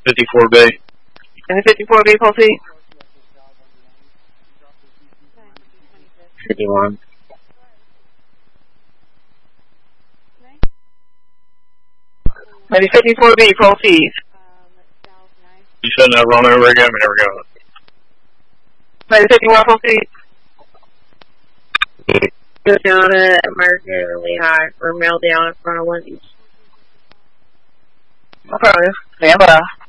54B. And 54B, proceed. 51. Maybe 54B, proceed. You shouldn't have run over again, but there we go. Maybe 51, proceed. Go down to American Lehigh or mail down in front of Wendy's. No problem. Stand by.